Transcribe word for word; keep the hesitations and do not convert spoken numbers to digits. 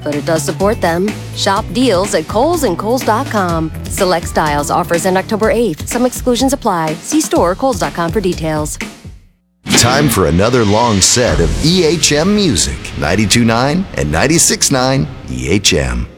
but it does support them. Shop deals at Kohl's and Kohl's dot com. Select styles offers end October eighth. Some exclusions apply. See store or Kohl's dot com for details. Time for another long set of E H M music. ninety-two point nine and ninety-six point nine E H M.